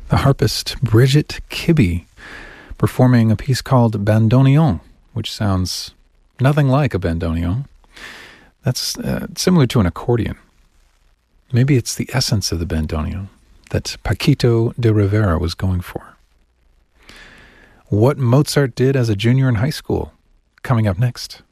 the harpist Brigitte Kibbe performing a piece called Bandoneon, which sounds nothing like a bandoneon. That's similar to an accordion. Maybe it's the essence of the bandoneon that Paquito de Rivera was going for. What Mozart did as a junior in high school, coming up next.